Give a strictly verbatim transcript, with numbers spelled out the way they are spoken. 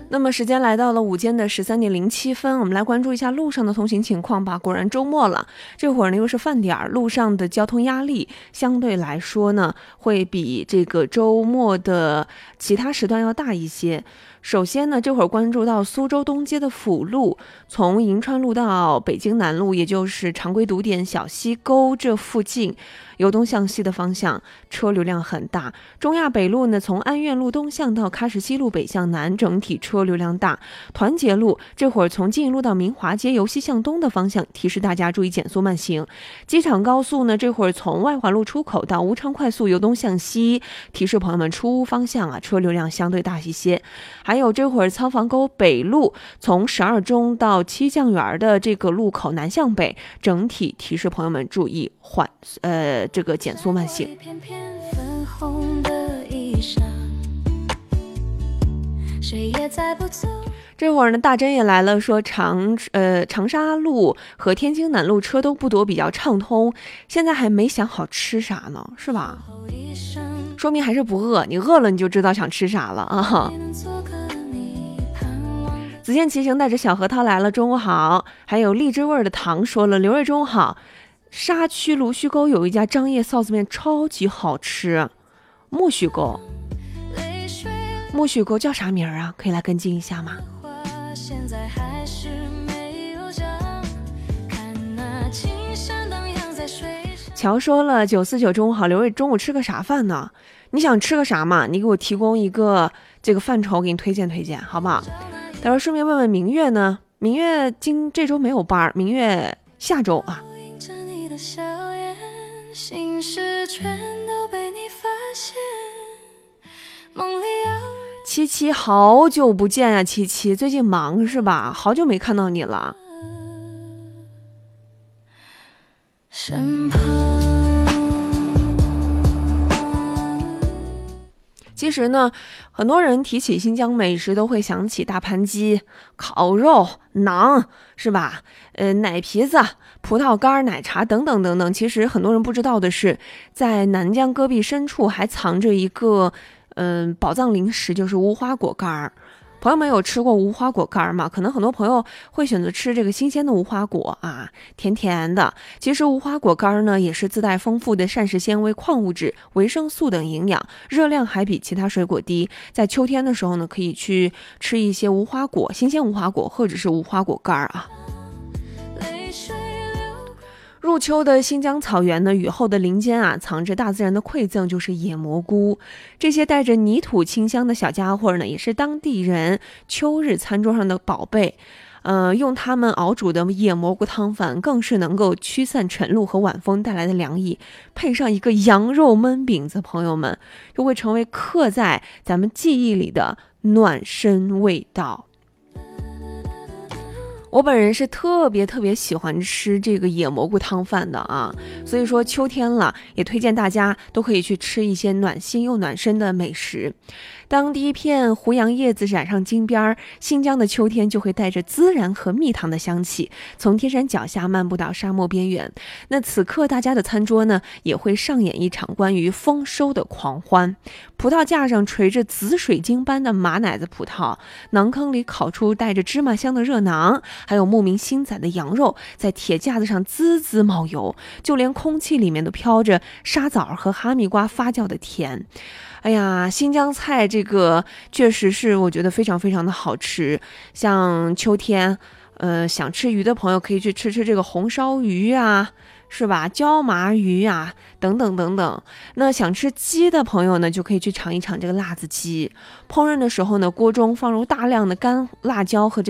那么时间来到了午间的十三点零七分，我们来关注一下路上的通行情况吧。果然周末了，这会儿呢又是饭点儿，路上的交通压力相对来说呢会比这个周末的其他时段要大一些。首先呢，这会儿关注到苏州东街的辅路，从银川路到北京南路，也就是常规堵点小西沟这附近，由东向西的方向车流量很大。中亚北路呢，从安苑路东向到喀什西路北向南，整体车流量大。团结路这会儿从金银路到明华街由西向东的方向，提示大家注意减速慢行。机场高速呢，这会儿从外环路出口到吴昌快速由东向西，提示朋友们出方向啊，车流量相对大一些。还有这会儿仓房沟北路从十二中到七酱园的这个路口南向北，整体提示朋友们注意缓呃这个减速慢行。这会儿呢，大真也来了，说长呃长沙路和天津南路车都不多，比较畅通。现在还没想好吃啥呢，是吧？说明还是不饿，你饿了你就知道想吃啥了啊。子健骑行带着小核桃来了，中午好。还有荔枝味的糖说了，刘瑞中好。沙区芦须沟有一家张掖臊子面超级好吃，木须沟，木须沟叫啥名啊？可以来跟进一下吗？乔说了，九四九中午好，刘瑞中午吃个啥饭呢？你想吃个啥嘛？你给我提供一个这个范畴，给你推荐推荐，好不好？待会儿顺便问问明月呢？明月今这周没有班，明月下周啊。七七好久不见呀、啊，七七最近忙是吧？好久没看到你了。身旁其实呢，很多人提起新疆美食都会想起大盘鸡、烤肉、馕，是吧？呃，奶皮子、葡萄干、奶茶等等等等。其实很多人不知道的是，在南疆戈壁深处还藏着一个嗯、呃、宝藏零食，就是无花果干。朋友们有吃过无花果干吗？可能很多朋友会选择吃这个新鲜的无花果啊，甜甜的。其实无花果干呢，也是自带丰富的膳食纤维、矿物质、维生素等营养，热量还比其他水果低。在秋天的时候呢，可以去吃一些无花果，新鲜无花果或者是无花果干啊。入秋的新疆草原呢，雨后的林间啊，藏着大自然的馈赠，就是野蘑菇。这些带着泥土清香的小家伙呢，也是当地人秋日餐桌上的宝贝。呃，用它们熬煮的野蘑菇汤饭，更是能够驱散晨露和晚风带来的凉意。配上一个羊肉焖饼子，朋友们，就会成为刻在咱们记忆里的暖身味道。我本人是特别特别喜欢吃这个野蘑菇汤饭的啊，所以说秋天了，也推荐大家都可以去吃一些暖心又暖身的美食。当第一片胡杨叶子染上金边，新疆的秋天就会带着孜然和蜜糖的香气，从天山脚下漫步到沙漠边缘。那此刻大家的餐桌呢，也会上演一场关于丰收的狂欢。葡萄架上垂着紫水晶般的马奶子葡萄，馕坑里烤出带着芝麻香的热馕，还有牧民新宰的羊肉在铁架子上滋滋冒油，就连空气里面都飘着沙枣和哈密瓜发酵的甜。哎呀，新疆菜这个确实是我觉得非常非常的好吃。像秋天呃，想吃鱼的朋友可以去吃吃这个红烧鱼啊，是吧？椒麻鱼啊，等等等等。那想吃鸡的朋友呢，就可以去尝一尝这个辣子鸡。烹饪的时候呢，锅中放入大量的干辣椒和